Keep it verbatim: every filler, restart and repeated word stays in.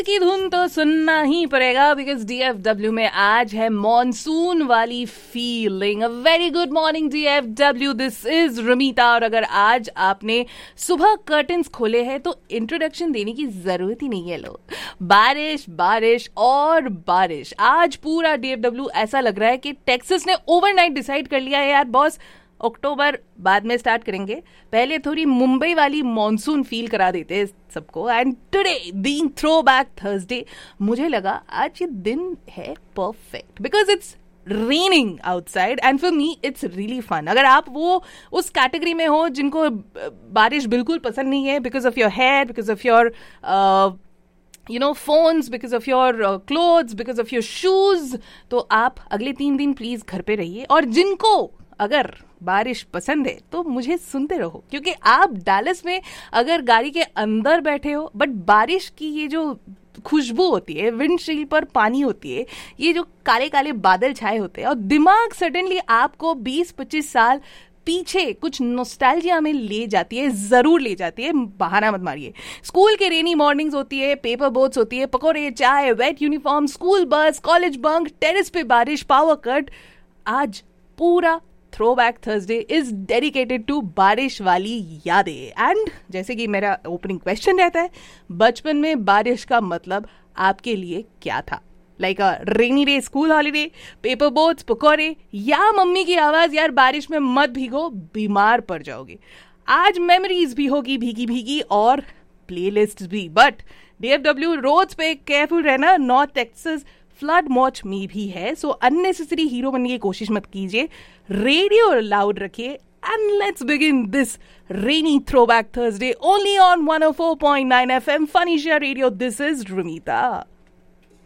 की धुन तो सुनना ही पड़ेगा बिकॉज डीएफडब्ल्यू में आज है मॉनसून वाली feeling. A very good morning डीएफडब्ल्यू, this is रमीता। और अगर आज आपने सुबह कर्टन्स खोले हैं तो इंट्रोडक्शन देने की जरूरत ही नहीं है। लोग बारिश बारिश और बारिश। आज पूरा डीएफडब्ल्यू ऐसा लग रहा है कि टेक्सास ने ओवरनाइट डिसाइड कर लिया है यार बॉस, अक्टूबर बाद में स्टार्ट करेंगे, पहले थोड़ी मुंबई वाली मॉनसून फील करा देते हैं सबको। And today being throwback Thursday, मुझे लगा आज ये दिन है perfect because it's raining outside and for me it's really fun. अगर आप वो उस कैटेगरी में हो जिनको बारिश बिल्कुल पसंद नहीं है because of your hair, because of your you know phones, because of your clothes, because of your shoes, तो आप अगले तीन दिन प्लीज घर पे रहिए। और जिनको अगर बारिश पसंद है तो मुझे सुनते रहो, क्योंकि आप डैलस में अगर गाड़ी के अंदर बैठे हो बट बारिश की ये जो खुशबू होती है, विंडशील्ड पर पानी होती है, ये जो काले काले बादल छाए होते हैं और दिमाग सडनली आपको बीस पच्चीस साल पीछे कुछ नॉस्टैल्जिया में ले जाती है, जरूर ले जाती है, बहाना मत मारिए। स्कूल के रेनी मॉर्निंग्स होती है, पेपर बोट्स होती है, पकौड़े चाय, wait uniform, school bus, college bunk, terrace पे बारिश, पावर कट। आज पूरा throwback Thursday is dedicated to बारिश वाली यादें। एंड जैसे कि मेरा ओपनिंग क्वेश्चन रहता है, बचपन में बारिश का मतलब आपके लिए क्या था? लाइक अ rainy day, school holiday, paper boats, पकौड़े, या मम्मी की आवाज यार बारिश में मत भीगो बीमार पड़ जाओगे। आज मेमोरीज भी होगी भीगी भीगी और प्लेलिस्ट भी। बट डीएफडब्ल्यू रोड्स पे केयरफुल रहना, नॉर्थ टेक्सास फ्लड वॉच में भी है, सो अननेसेसरी हीरो बनने की कोशिश मत कीजिए, रेडियो लाउड रखिए and let's begin this rainy throwback Thursday only on one O four point nine F M funny share radio. This is रमीता।